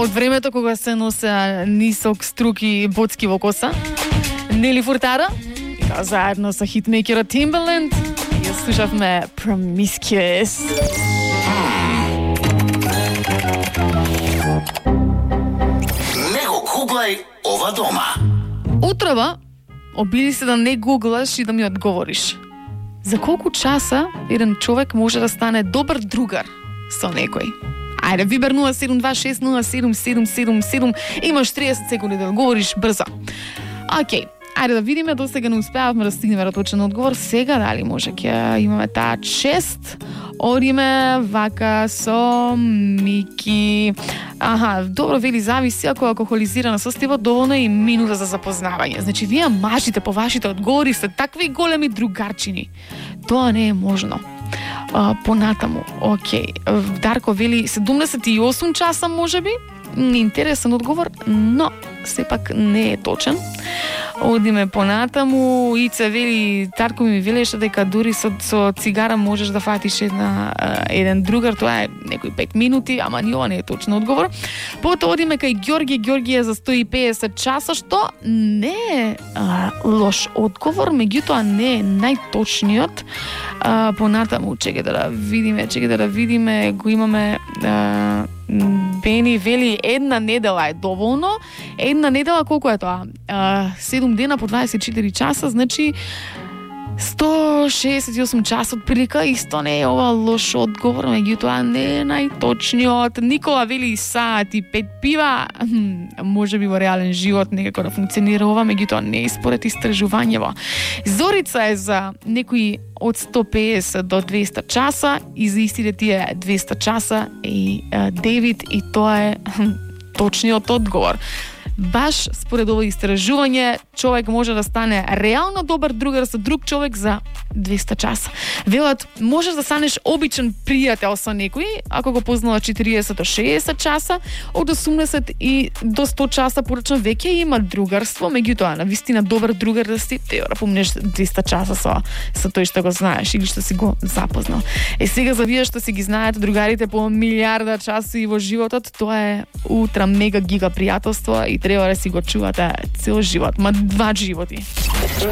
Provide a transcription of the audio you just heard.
од времето кога се носе нисок струки боцки во коса. Нели Фуртадо, заедно со хитмейкерот Timbaland, ја слушавме Promiscuous. Не го гуглај ова дома. Утрова, обиди се да не гуглаш и да ми одговориш. За колку часа еден човек може да стане добар другар со некој? Ајде, Вибер 0726077777, имаш 30 секунди да одговориш брзо. Океј, ајде да видиме, досега не успеавме да стигнеме до точен одговор. Сега дали може ќе имаме таа чест? Одиме вака со Мики. Добро, вели, зависи ако алкохолизирана состојба, доволно е и минута за запознавање. Значи, вие мажите по вашите одговори сте такви големи другарчини. Тоа не е можно. Понатаму, океј. Дарко вели 78 часа можеби. Интересен одговор, но сепак не е точен. Одиме понатаму, Ице вели, Тарко ми велеше дека дури со цигара можеш да фатиш еден другар, тоа е некои 5 минути, ама ни ова не е точен одговор. Потоа одиме кај Ѓорѓе за 150 часа, што не е лош одговор, меѓутоа не е најточниот. Понатаму, чекај да видиме, го имаме Бени вели една недела е доволно. Една недела колку е тоа? 7 дена по 24 часа, значи 168 часа од прилика. Исто не е ова лош одговор, меѓутоа не е најточниот. Никола вели саат и 5 пива. Може би во реален живот некако да функционира ова, меѓутоа не е според истражувањево. Зорица е за некои од 150 до 200 часа и за истите тие 200 часа и Девид, и тоа е точниот одговор. Баш според ова истражување, човек може да стане реално добар другар со друг човек за 200 часа. Велат, можеш да станеш обичен пријател со некој, ако го познаваш 40 до 60 часа, од 80 и до 100 часа порачно веќе има другарство, меѓутоа, на вистина добар другар да си, треба да помнеш 200 часа со тој што го знаеш или што си го запознал. Сега за вие што си ги знаете другарите по милиарда часови во животот, тоа е ултра мега гига пријателство и треба да си го чувате цел живот, ма 2 животи.